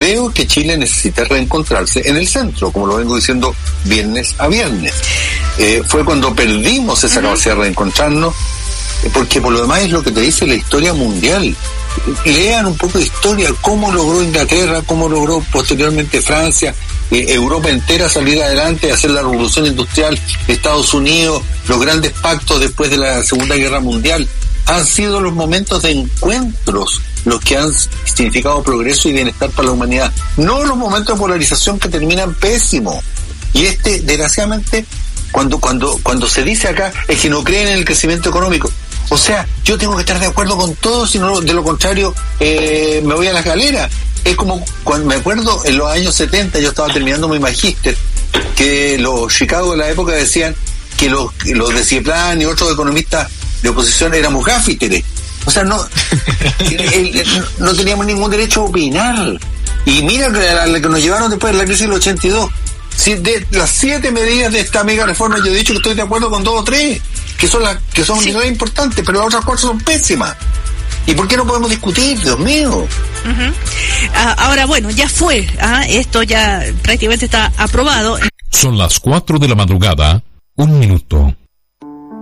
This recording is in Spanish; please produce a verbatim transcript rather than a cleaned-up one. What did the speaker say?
creo que Chile necesita reencontrarse en el centro, como lo vengo diciendo viernes a viernes. Eh, fue cuando perdimos esa uh-huh. capacidad de reencontrarnos, porque por lo demás es lo que te dice la historia mundial. Lean un poco de historia, cómo logró Inglaterra, cómo logró posteriormente Francia, eh, Europa entera salir adelante, hacer la revolución industrial, Estados Unidos, los grandes pactos después de la Segunda Guerra Mundial. Han sido los momentos de encuentros los que han significado progreso y bienestar para la humanidad, no los momentos de polarización que terminan pésimo. Y este, desgraciadamente, cuando cuando cuando se dice acá es que no creen en el crecimiento económico. O sea, yo tengo que estar de acuerdo con todo, si no, de lo contrario, eh, me voy a las galeras. Es como, cuando me acuerdo, en los años setenta, yo estaba terminando mi magíster, que los Chicago de la época decían que los, los de Ciplan y otros economistas de oposición éramos gaffiteres. O sea, no, el, el, no teníamos ningún derecho a opinar. Y mira la, la que nos llevaron después de la crisis del ochenta y dos. Si de las siete medidas de esta mega reforma, yo he dicho que estoy de acuerdo con dos o tres, que son las que son sí. muy importantes, pero las otras cuatro son pésimas. ¿Y por qué no podemos discutir, Dios mío? Uh-huh. Ah, ahora, bueno, ya fue, ¿ah? Esto ya prácticamente está aprobado. Son las cuatro de la madrugada, un minuto.